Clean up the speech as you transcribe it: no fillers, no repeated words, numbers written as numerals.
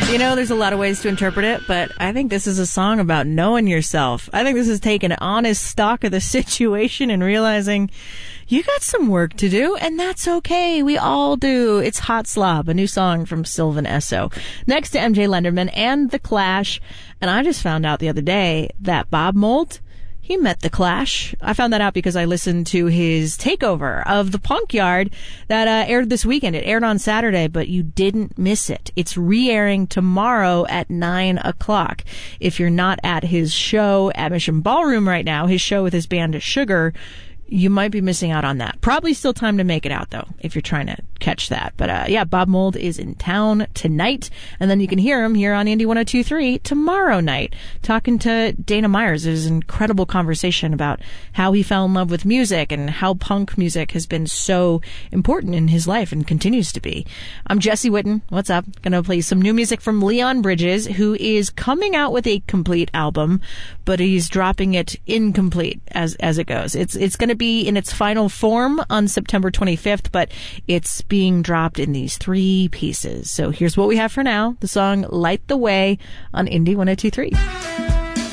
You know, there's a lot of ways to interpret it, but I think this is a song about knowing yourself. I think this is taking honest stock of the situation and realizing you got some work to do, and that's okay. We all do. It's Hot Slob, a new song from Sylvan Esso. Next to MJ Lenderman and The Clash. And I just found out the other day that Bob Mould, he met The Clash. I found that out because I listened to his takeover of the Punk Yard that aired this weekend. It aired on Saturday, but you didn't miss it. It's re-airing tomorrow at 9 o'clock. If you're not at his show at Mission Ballroom right now, his show with his band Sugar, you might be missing out on that. Probably still time to make it out, though, if you're trying to catch that. But, yeah, Bob Mould is in town tonight, and then you can hear him here on Indie 102.3 tomorrow night, talking to Dana Myers. There's an incredible conversation about how he fell in love with music and how punk music has been so important in his life and continues to be. I'm Jesse Witten. What's up? Gonna play some new music from Leon Bridges, who is coming out with a complete album, but he's dropping it incomplete as it goes. It's gonna be in its final form on September 25th, but it's being dropped in these 3 pieces. So here's what we have for now. The song Light the Way on Indie 102.3.